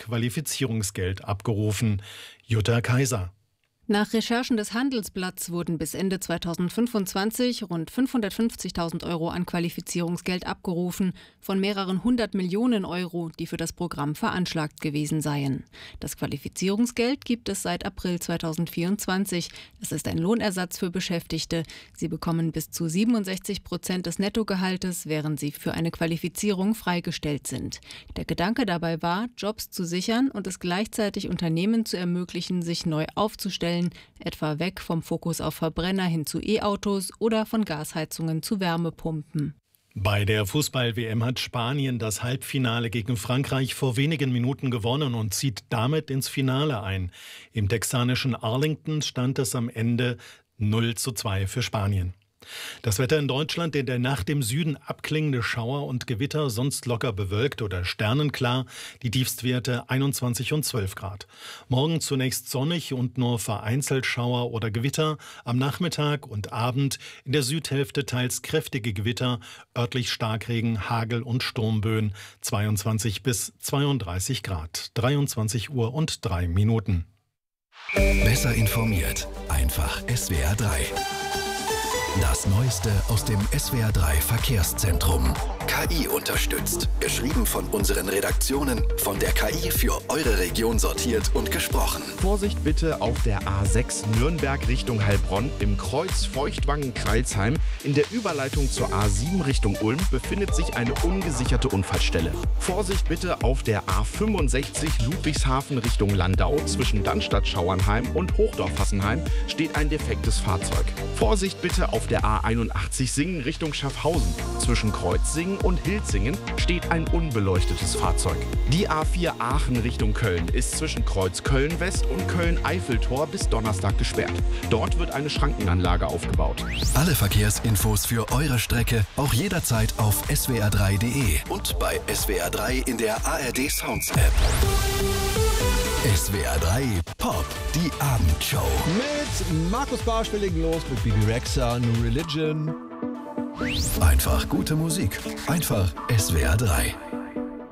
Qualifizierungsgeld abgerufen. Jutta Kaiser. Nach Recherchen des Handelsblatts wurden bis Ende 2025 rund 550.000 Euro an Qualifizierungsgeld abgerufen, von mehreren 100 Millionen Euro, die für das Programm veranschlagt gewesen seien. Das Qualifizierungsgeld gibt es seit April 2024. Es ist ein Lohnersatz für Beschäftigte. Sie bekommen bis zu 67% des Nettogehaltes, während sie für eine Qualifizierung freigestellt sind. Der Gedanke dabei war, Jobs zu sichern und es gleichzeitig Unternehmen zu ermöglichen, sich neu aufzustellen, etwa weg vom Fokus auf Verbrenner hin zu E-Autos oder von Gasheizungen zu Wärmepumpen. Bei der Fußball-WM hat Spanien das Halbfinale gegen Frankreich vor wenigen Minuten gewonnen und zieht damit ins Finale ein. Im texanischen Arlington stand es am Ende 0:2 für Spanien. Das Wetter in Deutschland: in der Nacht im Süden abklingende Schauer und Gewitter, sonst locker bewölkt oder sternenklar. Die Tiefstwerte 21 und 12 Grad. Morgen zunächst sonnig und nur vereinzelt Schauer oder Gewitter. Am Nachmittag und Abend in der Südhälfte teils kräftige Gewitter, örtlich Starkregen, Hagel und Sturmböen. 22 bis 32 Grad. 23 Uhr und 3 Minuten. Besser informiert. Einfach SWR 3. Das Neueste aus dem SWR 3 Verkehrszentrum. KI unterstützt. Geschrieben von unseren Redaktionen, von der KI für eure Region sortiert und gesprochen. Vorsicht bitte auf der A6 Nürnberg Richtung Heilbronn, im Kreuz Feuchtwangen-Kreilsheim. In der Überleitung zur A7 Richtung Ulm befindet sich eine ungesicherte Unfallstelle. Vorsicht bitte auf der A65 Ludwigshafen Richtung Landau. Zwischen Dannstatt-Schauernheim und Hochdorf-Hassenheim steht ein defektes Fahrzeug. Vorsicht bitte auf der A81 Singen Richtung Schaffhausen. Zwischen Kreuzsingen und Hilzingen steht ein unbeleuchtetes Fahrzeug. Die A4 Aachen Richtung Köln ist zwischen Kreuz Köln-West und Köln-Eiffeltor bis Donnerstag gesperrt. Dort wird eine Schrankenanlage aufgebaut. Alle Verkehrsinfos für eure Strecke auch jederzeit auf swr3.de und bei SWR 3 in der ARD Sounds App. SWR 3 Pop, die Abendshow. Mit Markus Barsch, wir legen los mit Bibi Rexha, New Religion. Einfach gute Musik. Einfach SWR 3.